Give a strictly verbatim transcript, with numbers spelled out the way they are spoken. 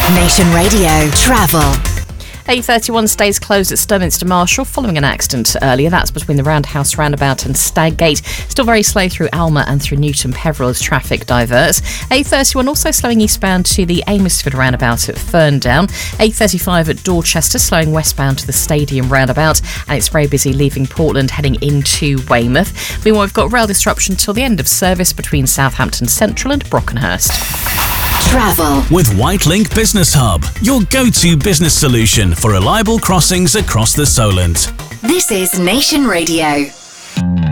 Nation Radio Travel. A thirty-one stays closed at Sturminster Marshall following an accident earlier. That's between the Roundhouse roundabout and Staggate. Still very slow through Alma and through Newton Peveril as traffic diverts. A thirty-one also slowing eastbound to the Amosford roundabout at Ferndown. A thirty-five at Dorchester slowing westbound to the Stadium roundabout, and it's very busy leaving Portland heading into Weymouth. Meanwhile, we've got rail disruption till the end of service between Southampton Central and Brockenhurst. Travel with Whitelink Business Hub, your go-to business solution for reliable crossings across the Solent. This is Nation Radio.